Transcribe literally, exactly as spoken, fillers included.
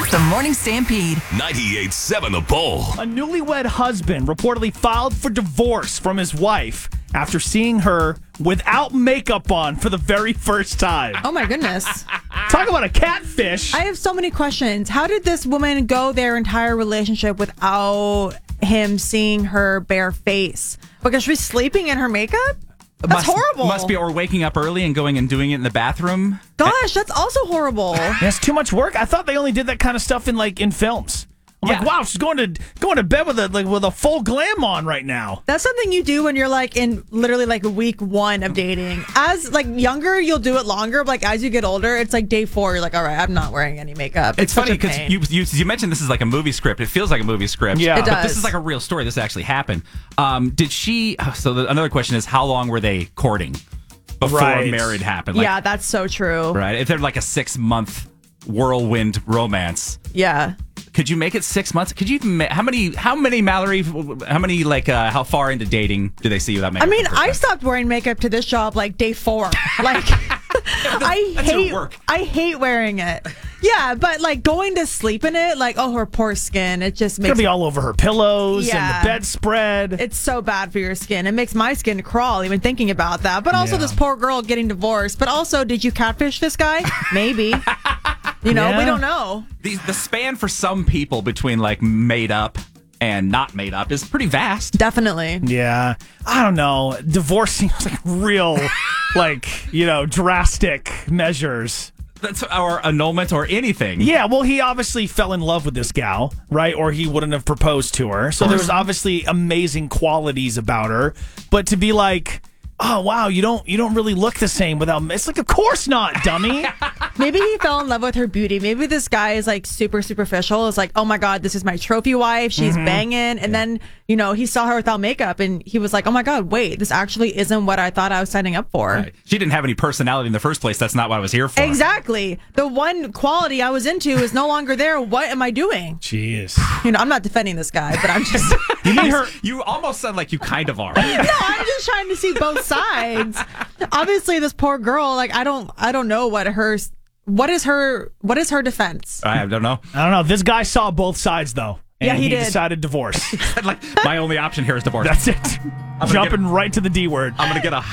The Morning Stampede. ninety-eight point seven The Bull. A newlywed husband reportedly filed for divorce from his wife after seeing her without makeup on for the very first time. Oh my goodness. Talk about a catfish. I have so many questions. How did this woman go their entire relationship without him seeing her bare face? Because she's sleeping in her makeup? That's must, horrible. Must be, or waking up early and going and doing it in the bathroom. Gosh, that's also horrible. That's too much work. I thought they only did that kind of stuff in like in films. I'm Yeah. like, wow, she's going to going to bed with a like with a full glam on right now. That's something you do when you're like in literally like week one of dating. As like younger, you'll do it longer. But like as you get older, it's like day four. You're like, all right, I'm not wearing any makeup. It's, such funny a because pain. you, you you mentioned this is like a movie script. It feels like a movie script. Yeah. It But this does. is like a real story. This actually happened. Um, did she? So the, another question is, how long were they courting before Right. marriage happened? Like, yeah, that's so true. Right. If they're like a six month whirlwind romance. Yeah. Could you make it six months? Could you even ma- how many how many Mallory how many like uh, how far into dating do they see you without I makeup? mean, for the first I time? stopped wearing makeup to this job like day four. Like, I that's your hate work. I hate wearing it. Yeah, but like going to sleep in it, like oh her poor skin, it just It's gonna makes be all over her pillows Yeah. and the bedspread. it's so bad for your skin. It makes my skin crawl even thinking about that. But also Yeah. this poor girl getting divorced. But also, did you catfish this guy? Maybe. You know, Yeah. we don't know. the, the span for some people between like made up and not made up is pretty vast. Definitely. Yeah, I don't know. Divorce seems like real, like you know, drastic measures. That's or annulment or anything. Yeah, well, he obviously fell in love with this gal, right? Or he wouldn't have proposed to her. So there was obviously amazing qualities about her. But to be like, oh wow, you don't you don't really look the same without. It's like, of course not, dummy. Maybe he fell in love with her beauty. Maybe this guy is like super superficial. It's like, oh my God, this is my trophy wife. She's banging. And then, you know, he saw her without makeup and he was like, oh my God, wait, this actually isn't what I thought I was signing up for. Right. She didn't have any personality in the first place. That's not what I was here for. Exactly. The one quality I was into is no longer there. What am I doing? Jeez. You know, I'm not defending this guy, but I'm just, You mean her? You almost sound like you kind of are. no, I'm just trying to see both sides. Obviously, this poor girl, like, I don't, I don't know what her, what is her, what is her defense? I don't know. I don't know. This guy saw both sides though. And Yeah, he did. decided divorce. Like my only option here is divorce. That's it. gonna Jumping right to the D word. I'm gonna get a